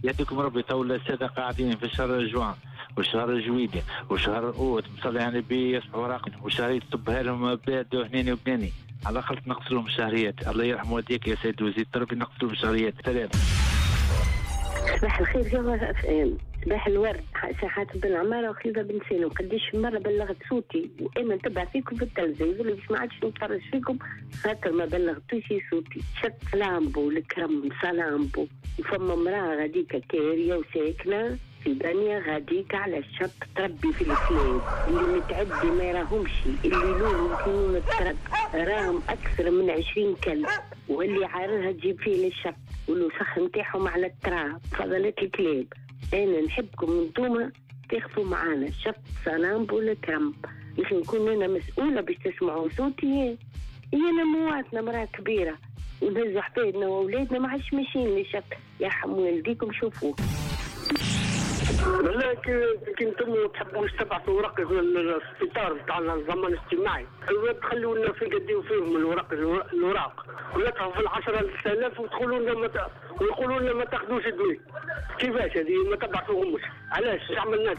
يعطيكم ربي. تو الساده قاعدين في شهر جوان وشهر جويدي وشهر اوت مصلي على النبي يصبحوا راقد وشهرية تبها لهم باد وهنيني وبناني على الاقل نقص لهم الشهريات. الله يرحم والديك يا سيد وزيد ربي نقص لهم الشهريات. سلام. صباح الخير صباح الورد حاتم بن عمارة وخليفة بن سالم. قديش مرة بلغت صوتي وأنا نتبع فيكم في التلفزيون يقول باش ما عادش نتفرج فيكم خاطر ما بلغتوش صوتي. شت سلامبو الكرم سلامبو. وفما مرأة غاديكا كارية وساكنة في بنية غاديكا على الشط تربي في الكلاب اللي متعدي ما يراهمش اللي لون كينون الترب راهم أكثر من 20 كلب واللي عارضها تجيب فيه للشط والوسخ نتاعهم على التراب. فضلت الكلاب. أنا نحبكم انتوما تخفوا معانا شط سلامبو الكرم باش نكون أنا مسؤولة باش تسمعوا صوتي. أنا مواطنة مرأة كبيرة ونهزوا حفايدنا وأولادنا ما عادش ماشيين للشط. يرحم والديكم شوفوه. بالله كي انتم تحبوا تبعثوا ورق الستار تاع الضمان الاجتماعي تخلوا لنا في قديم فيهم الوراق وندفعوا في 10,000 وتقولوا لنا ويقولوا لنا ما تاخذوش الدوي. كيفاش هذه ما تبعثوهمش؟ علاش عملنا؟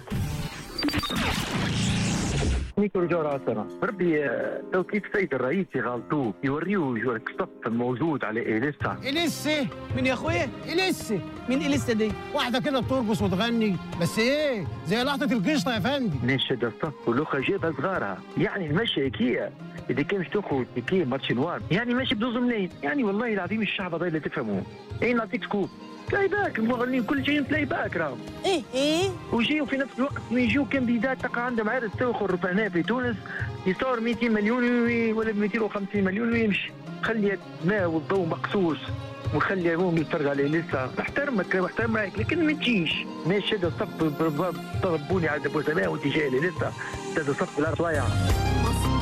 نيكو رجال عسرة ربي توكيد السيد الرئيس يغلطوه يوريو الصف موجود على إليسا من يا اخويا إليسا من إليسا دي واحدة كده بترقص وتغني بس ايه زي لقطة القشطة يا فندم. نشد الصف ولوخة جابها صغارها يعني المشي كيا إذا كان مش تاخذ كيا ماتش نوار يعني ماشي بدوز منين يعني والله العظيم الشعب هذا اللي تفهموه. ايه نعطيك سكوب بلاي باك المغنيين كل شيء بلاي باك راهم ايه ويجيو في نفس الوقت يجيو كانديدات تقع عندهم عرض توخر رفعناه في تونس يصور 200 مليون ولا 250 مليون ويمشي. خلي الماء والضوء مقصوص وخليهم يتفرج عليه لسه. احترمك واحترم رايك لكن ما تجيش ناس شد الصف ضربوني على ابو سماء وانت جاي لسه شد الصف بالارض ضايع.